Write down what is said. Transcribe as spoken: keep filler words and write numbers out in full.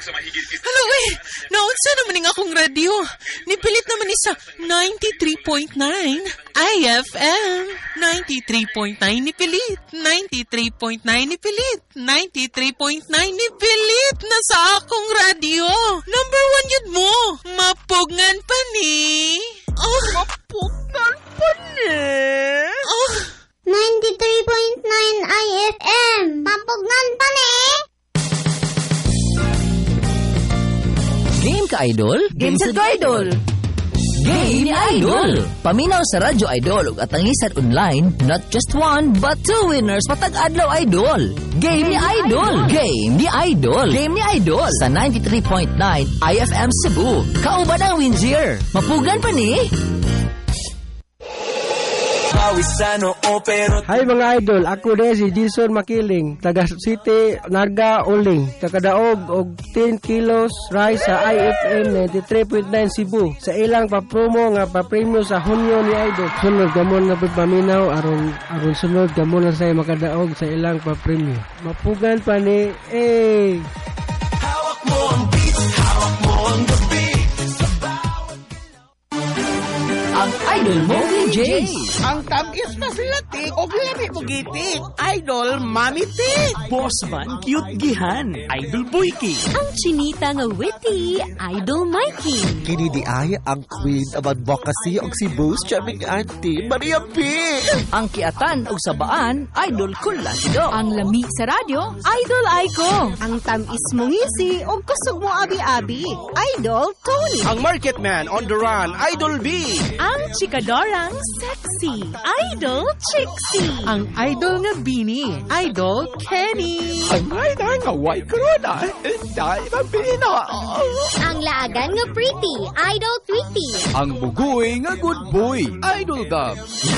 Hala, uy! Naunsa naman ng akong radyo. Nipilit naman ni sa ninety-three point nine I F M. ninety-three point nine nipilit. ninety-three point nine nipilit. ninety-three point nine nipilit na sa akong radyo. Number one yun mo. Mapugngan pa ni. Oh. Mapugngan pa ni. Oh. ninety-three point nine I F M. Mapugngan pa ni. Game ka, Idol? Game set ka, Idol. Game ni Idol! Paminaw sa Radyo Idol ug atangisan online, not just one, but two winners patag adlaw, Idol! Game ni Idol! Game ni Idol! Game ni Idol! Sa ninety-three point nine I F M Cebu. Kauban ang Winzier. Mapugan pa ni? Hi mga idol, ako din si Jason Makiling, taga City, Narga, Uling. Kakadaog og ten kilos rice sa I F M ninety-three point nine Cebu. Sa ilang pa-promo nga pa-premyo sa Hunyo ni Idol. Sunod gamon na paminaw aron aron sunod gamon na say makadaog sa ilang pa-premyo. Mapugan pa ni eh. Hawak mo ang beats, hawak mo ang gabi. Ang Idol mo, D J. Ang tamis na silatik o lami mo gitik. Idol Mami Tik. Boss man, cute gihan. Idol Boyki. Ang chinita nga witty, Idol Mikey. Kini di ay ang queen of advocacy og si Boss Chaming Auntie Maria P. Ang kiatan og sabaan, Idol Kulasido. Ang lami sa radyo, Idol Aiko. Ang tamis mong ngisi o kusog mo abi-abi, Idol Tony. Ang market man on the run, Idol B. Ang chikadorang sexy, Idol Trixie. Ang idol nga Bini, Idol Kenny. Ang idol nga white corona, Inday Mabino. Ang laagan nga pretty, Idol Tweety. Ang bugoy nga good boy, Idol Dub.